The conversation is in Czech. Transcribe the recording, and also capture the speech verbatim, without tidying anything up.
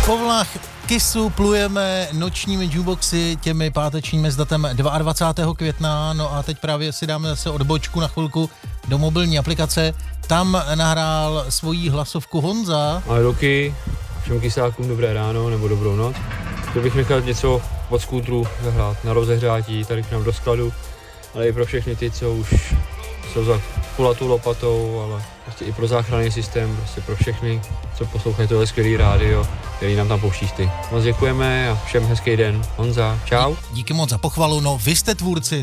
Po vlnách Kissu plujeme nočními jukeboxy těmi pátečními s datem dvacátého druhého května, no a teď právě si dáme zase odbočku na chvilku do mobilní aplikace. Tam nahrál svoji hlasovku Honza. Ahoj Loki, všem kysákům dobré ráno nebo dobrou noc. Chtěl bych nechat něco od skútru zahrát na rozehřátí tady k nám do skladu, ale i pro všechny ty, co už jsou za kulatou lopatou, ale prostě i pro záchranný systém, prostě pro všechny, co poslouchají tohle skvělý rádio, který nám tam pouštíš ty. Moc děkujeme a všem hezký den. Honza, čau. Díky moc za pochvalu, no vy jste tvůrci